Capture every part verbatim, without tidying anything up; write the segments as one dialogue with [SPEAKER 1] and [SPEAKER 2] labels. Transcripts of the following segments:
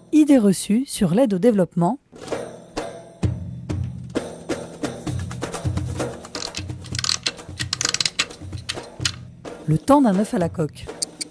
[SPEAKER 1] Idées reçues sur l'aide au développement. Le temps d'un œuf à la coque.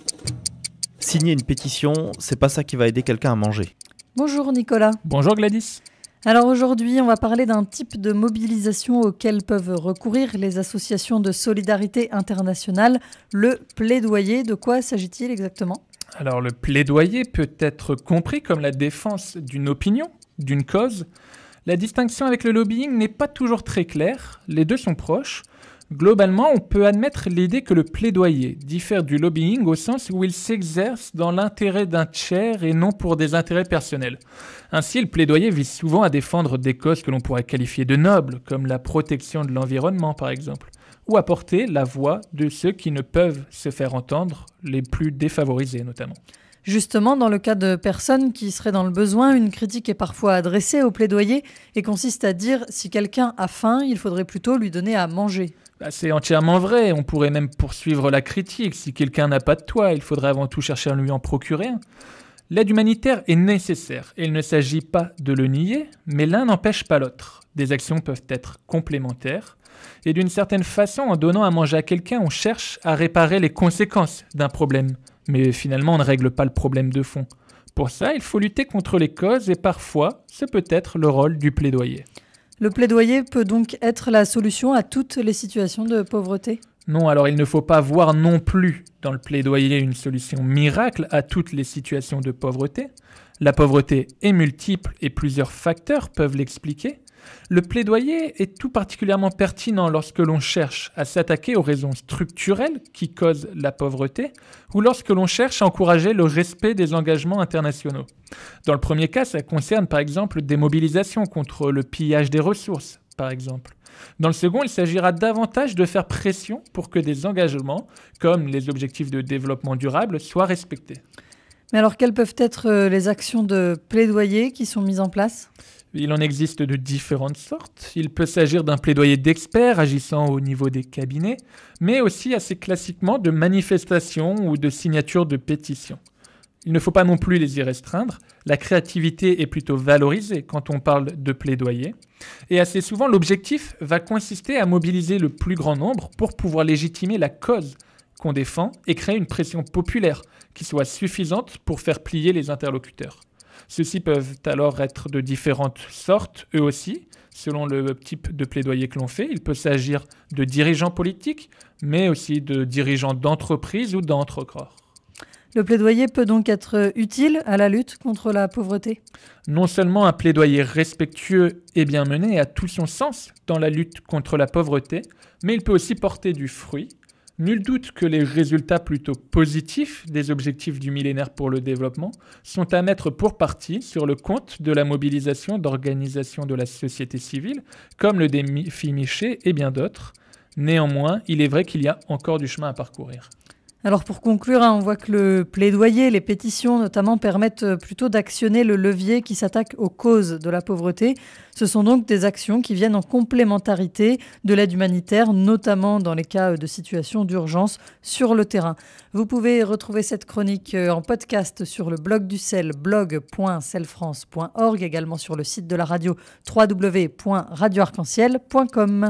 [SPEAKER 2] Signer une pétition, c'est pas ça qui va aider quelqu'un à manger.
[SPEAKER 1] Bonjour Nicolas.
[SPEAKER 3] Bonjour Gladys.
[SPEAKER 1] Alors aujourd'hui, on va parler d'un type de mobilisation auquel peuvent recourir les associations de solidarité internationale, le plaidoyer. De quoi s'agit-il exactement ?
[SPEAKER 3] Alors le plaidoyer peut être compris comme la défense d'une opinion, d'une cause. La distinction avec le lobbying n'est pas toujours très claire, les deux sont proches. Globalement, on peut admettre l'idée que le plaidoyer diffère du lobbying au sens où il s'exerce dans l'intérêt d'un tiers et non pour des intérêts personnels. Ainsi, le plaidoyer vise souvent à défendre des causes que l'on pourrait qualifier de nobles, comme la protection de l'environnement par exemple, ou à porter la voix de ceux qui ne peuvent se faire entendre, les plus défavorisés notamment.
[SPEAKER 1] Justement, dans le cas de personnes qui seraient dans le besoin, une critique est parfois adressée au plaidoyer et consiste à dire si quelqu'un a faim, il faudrait plutôt lui donner à manger.
[SPEAKER 3] Bah, c'est entièrement vrai, on pourrait même poursuivre la critique. Si quelqu'un n'a pas de toit, il faudrait avant tout chercher à lui en procurer un. L'aide humanitaire est nécessaire et il ne s'agit pas de le nier, mais l'un n'empêche pas l'autre. Des actions peuvent être complémentaires et d'une certaine façon, en donnant à manger à quelqu'un, on cherche à réparer les conséquences d'un problème. Mais finalement, on ne règle pas le problème de fond. Pour ça, il faut lutter contre les causes et parfois, ce peut être le rôle du plaidoyer.
[SPEAKER 1] Le plaidoyer peut donc être la solution à toutes les situations de pauvreté ?
[SPEAKER 3] Non, alors il ne faut pas voir non plus dans le plaidoyer une solution miracle à toutes les situations de pauvreté. La pauvreté est multiple et plusieurs facteurs peuvent l'expliquer. Le plaidoyer est tout particulièrement pertinent lorsque l'on cherche à s'attaquer aux raisons structurelles qui causent la pauvreté ou lorsque l'on cherche à encourager le respect des engagements internationaux. Dans le premier cas, ça concerne par exemple des mobilisations contre le pillage des ressources, par exemple. Dans le second, il s'agira davantage de faire pression pour que des engagements, comme les objectifs de développement durable, soient respectés.
[SPEAKER 1] Mais alors, quelles peuvent être les actions de plaidoyer qui sont mises en place ?
[SPEAKER 3] Il en existe de différentes sortes. Il peut s'agir d'un plaidoyer d'experts agissant au niveau des cabinets, mais aussi assez classiquement de manifestations ou de signatures de pétitions. Il ne faut pas non plus les y restreindre. La créativité est plutôt valorisée quand on parle de plaidoyer. Et assez souvent, l'objectif va consister à mobiliser le plus grand nombre pour pouvoir légitimer la cause qu'on défend et créer une pression populaire qui soit suffisante pour faire plier les interlocuteurs. Ceux-ci peuvent alors être de différentes sortes, eux aussi, selon le type de plaidoyer que l'on fait. Il peut s'agir de dirigeants politiques, mais aussi de dirigeants d'entreprises ou d'entrecorps.
[SPEAKER 1] Le plaidoyer peut donc être utile à la lutte contre la pauvreté ?
[SPEAKER 3] Non seulement un plaidoyer respectueux et bien mené a tout son sens dans la lutte contre la pauvreté, mais il peut aussi porter du fruit. Nul doute que les résultats plutôt positifs des objectifs du millénaire pour le développement sont à mettre pour partie sur le compte de la mobilisation d'organisations de la société civile, comme le défi Miché et bien d'autres. Néanmoins, il est vrai qu'il y a encore du chemin à parcourir.
[SPEAKER 1] Alors pour conclure, on voit que le plaidoyer, les pétitions notamment, permettent plutôt d'actionner le levier qui s'attaque aux causes de la pauvreté. Ce sont donc des actions qui viennent en complémentarité de l'aide humanitaire, notamment dans les cas de situations d'urgence sur le terrain. Vous pouvez retrouver cette chronique en podcast sur le blog du Sel, blog point selfrance point org, également sur le site de la radio w w w point radio arc en ciel point com.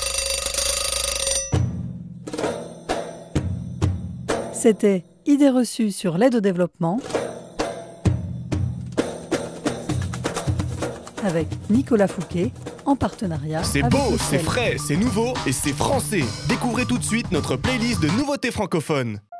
[SPEAKER 1] C'était Idées reçues sur l'aide au développement avec Nicolas Fouquet en partenariat
[SPEAKER 4] C'est
[SPEAKER 1] avec
[SPEAKER 4] beau,
[SPEAKER 1] le
[SPEAKER 4] c'est
[SPEAKER 1] Sel.
[SPEAKER 4] frais, c'est nouveau et c'est français. Découvrez tout de suite notre playlist de nouveautés francophones.